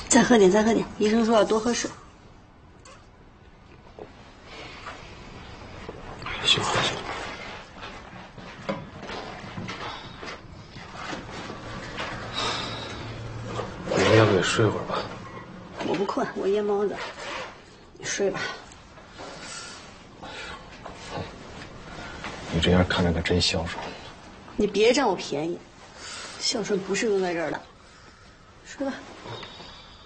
再喝点，再喝点。医生说要多喝水。 行行。你要不也睡会儿吧？ 我不困，我夜猫子。你睡吧。 你这样看着可真孝顺。 你别占我便宜，孝顺不是用在这儿的。睡吧。